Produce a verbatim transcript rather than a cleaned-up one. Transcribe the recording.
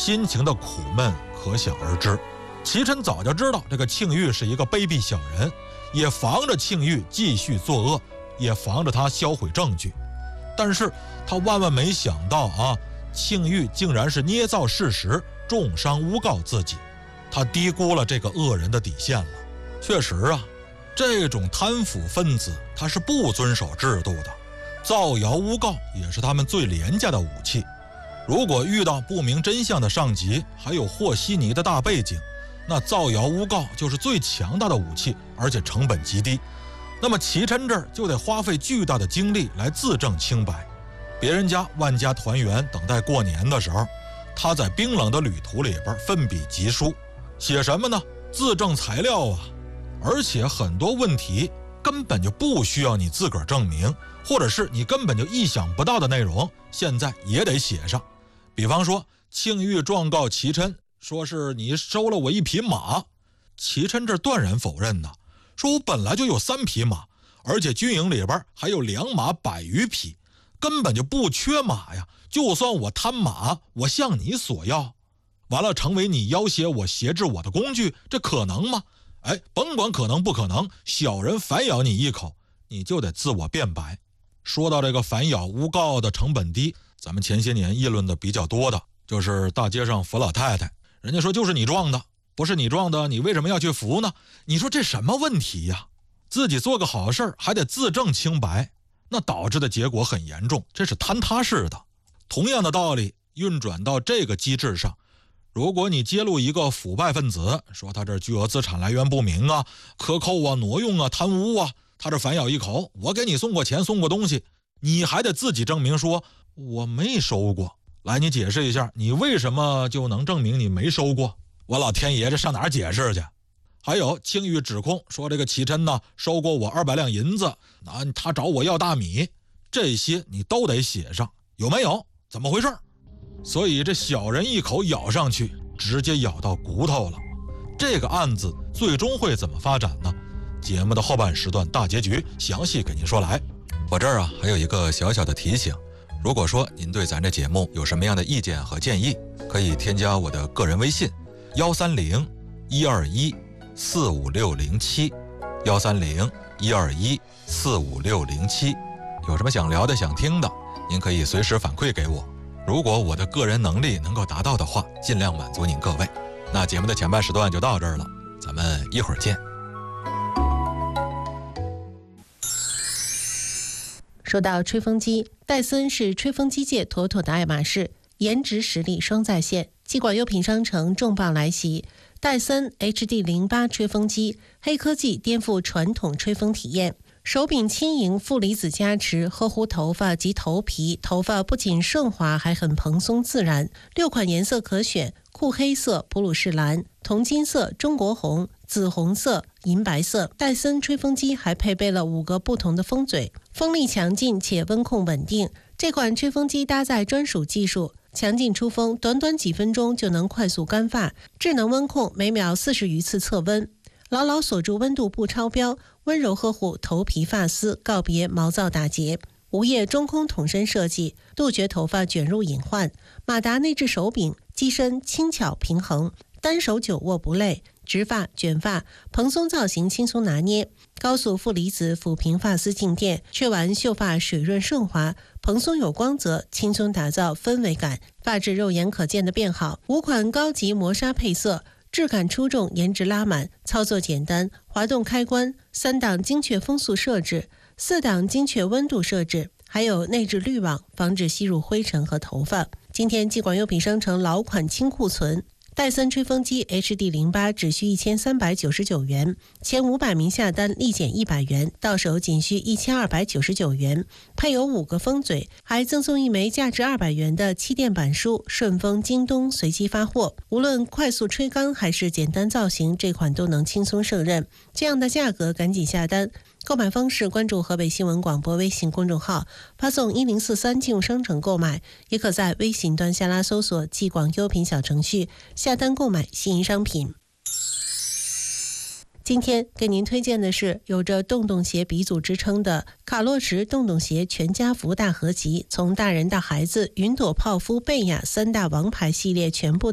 心情的苦闷可想而知。齐琛早就知道这个庆玉是一个卑鄙小人，也防着庆玉继续作恶，也防着他销毁证据。但是他万万没想到啊，庆玉竟然是捏造事实，重伤诬告自己。他低估了这个恶人的底线了。确实啊，这种贪腐分子他是不遵守制度的，造谣诬告也是他们最廉价的武器。如果遇到不明真相的上级，还有和稀泥的大背景，那造谣诬告就是最强大的武器，而且成本极低。那么齐琛这儿就得花费巨大的精力来自证清白。别人家万家团圆等待过年的时候，他在冰冷的旅途里边奋笔疾书，写什么呢？自证材料啊！而且很多问题根本就不需要你自个儿证明，或者是你根本就意想不到的内容，现在也得写上。比方说庆玉状告齐琛，说是你收了我一匹马，齐琛这断然否认呢，说我本来就有三匹马，而且军营里边还有良马百余匹，根本就不缺马呀，就算我贪马，我向你索要，完了成为你要挟我挟制我的工具，这可能吗？哎，甭管可能不可能，小人反咬你一口，你就得自我辩白。说到这个反咬诬告的成本低，咱们前些年议论的比较多的就是大街上扶老太太，人家说就是你撞的，不是你撞的，你为什么要去扶呢？你说这什么问题呀？自己做个好事还得自证清白，那导致的结果很严重，这是坍塌式的。同样的道理运转到这个机制上，如果你揭露一个腐败分子，说他这巨额资产来源不明啊，克扣啊，挪用啊，贪污啊，他这反咬一口，我给你送过钱送过东西，你还得自己证明说我没收过。来，你解释一下，你为什么就能证明你没收过？我老天爷，这上哪儿解释去？还有庆玉指控说这个齐琛呢收过我二百两银子，那他找我要大米，这些你都得写上，有没有？怎么回事？所以这小人一口咬上去，直接咬到骨头了。这个案子最终会怎么发展呢？节目的后半时段大结局详细给您说来。我这儿啊还有一个小小的提醒，如果说您对咱这节目有什么样的意见和建议，可以添加我的个人微信幺三零一二一四五六零七幺三零一二一四五六零七，有什么想聊的想听的，您可以随时反馈给我。如果我的个人能力能够达到的话，尽量满足您各位。那节目的前半时段就到这儿了，咱们一会儿见。 说到吹风机，戴森是吹风机界妥妥的爱马仕，颜值实力双在线。继广优品商城重磅来袭，戴森 H D 零八 吹风机，黑科技颠覆传统吹风体验。手柄轻盈，负离子加持，呵护头发及头皮，头发不仅顺滑，还很蓬松自然。六款颜色可选：酷黑色、普鲁士蓝、铜金色、中国红、紫红色、银白色。戴森吹风机还配备了五个不同的风嘴，风力强劲且温控稳定。这款吹风机搭载专属技术，强劲出风，短短几分钟就能快速干发，智能温控每秒四十余次测温。牢牢锁住温度不超标，温柔呵护头皮发丝，告别毛躁打结。无叶中空筒身设计，杜绝头发卷入隐患。马达内置手柄，机身轻巧平衡，单手久握不累。直发、卷发、蓬松造型轻松拿捏。高速负离子抚平发丝静电，吹完秀发水润顺滑，蓬松有光泽，轻松打造氛围感，发质肉眼可见的变好。五款高级磨砂配色，质感出众，颜值拉满，操作简单，滑动开关，三档精确风速设置，四档精确温度设置，还有内置滤网，防止吸入灰尘和头发。今天继广优品商城老款清库存，戴森吹风机 H D 零八 只需一千三百九十九元，前五百名下单立减一百元，到手仅需一千二百九十九元，配有五个风嘴，还赠送一枚价值二百元的气垫板书，顺丰、京东随机发货。无论快速吹干还是简单造型，这款都能轻松胜任。这样的价格赶紧下单。购买方式关注河北新闻广播微信公众号，发送一零四三进入商城购买，也可在微信端下拉搜索继广优品小程序下单购买心仪商品。今天给您推荐的是有着洞洞鞋鼻祖之称的卡洛驰洞洞鞋全家福大合集，从大人到孩子，云朵、泡芙、贝雅三大王牌系列全部